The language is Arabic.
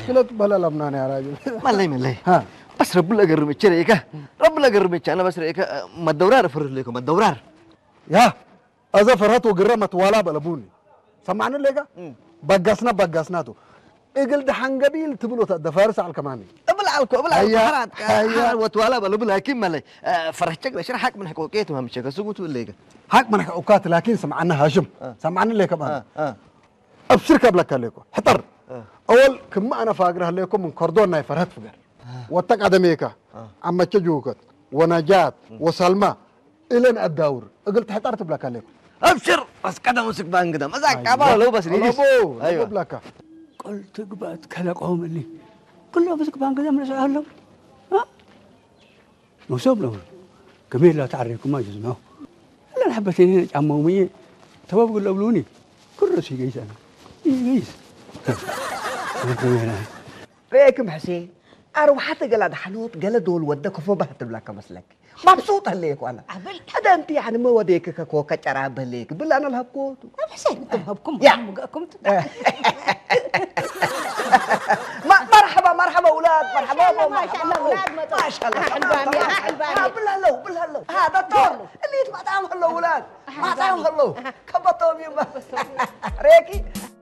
مشكلة بلا لبنان يا راجل ملي ها بس رب الله قرب الشريكة رب الله قرب أنا بس ريكة ما الدورار فرر لكم الدورار يا أذا فرهت وقرمت ولا بلبوني سمعنا ليك بقسنا تو إقل ده حنقبيل تبلو تدفارس على الكماني قبل حرات وتوالا بلو لكن ملي فرحتك ليش حق من حقوقيته هم شيء سقوط ليك حق من حقوقات لكن سمعنا هاشم سمعنا ليك كمان أبشر قبلك ليكو حطر أول كم أنا فاقره ليكم من كردون ناي فرهت فقر واتك عدميكا أما تجوكت ونجات وسلمى إلين الدور قلت حطرت بلك ليكم أبشر بس كذا مسك بان كذا مزاج كبار لو بس ليش أيوة بلك قلت قبات كلقهم اللي كله مسك بان كذا من سألهم ها نصب له كميل لا تعرفكم ما جزمه لا الحبتين عمومية تواب قول لولوني كل شيء جيس أنا جيس ريكم حسين أروح حتى قلاد حنوت قال دول ودك فبحت بلاك مسلك مبسوط هليك وأنا هذا أنت يعني ما وديك كوكا شراب هليك بلا أنا الهبكوت حسين أنتم هبكم يا مرحبا أولاد مرحبا ما شاء الله أولاد ما شاء الله حلباني بالهلو هذا طول اللي يتبع تعمل هلو أولاد ما تعمل هلو كبطهم يما ريكي